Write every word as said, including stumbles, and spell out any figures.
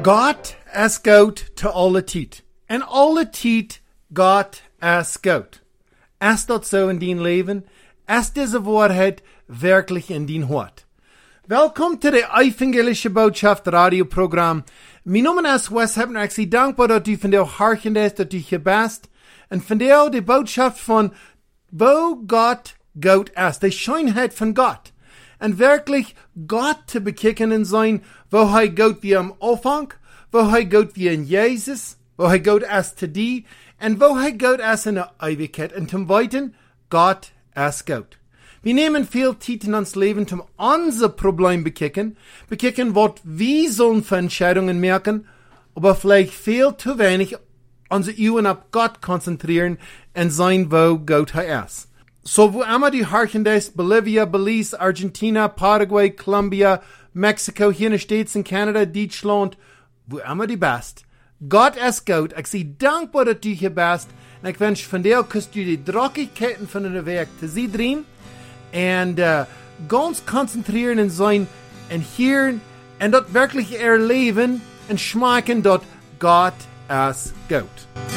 Gott as goud te alle tijd. En alle tijd Gott as goud. Is dat zo in dien leven? Is deze waarheid werkelijk in dien hart? Welkom to de Evangelische Boodschap radioprogram. Mijn naam is Wes Hebner. Ik zie dankbaar dat u vandaag harkend is, dat u gebast. En vandaag de boodschap van wo God goud is. De schijnheid van God. En werkelijk God te bekijken en zijn, wo hij goud wie am aanvang, wo hij goud wie in Jezus, wo hij goud is te die, en wo hij goud is in de eeuwigheid. En ten weten, God is goud. We nemen veel tijd in ons leven om onze probleem bekijken, bekijken wat we zullen voor entscheidungen maken, aber vielleicht veel te weinig onze ogen op God concentreren en zijn wo goud hij is. So wo immer die harkend Bolivia, Belize, Argentina, Paraguay, Colombia, Mexico, hier in de States en Canada, Duitsland, wo immer die best. God is goud. Ik zie dankbaar dat u hier best. En ik wens vandaag kust u de drokkigheden van de werk te zien drehen. En uh, ganz concentreren en zijn en hieren en dat werkelijk erleven en schmaken dat God is goud.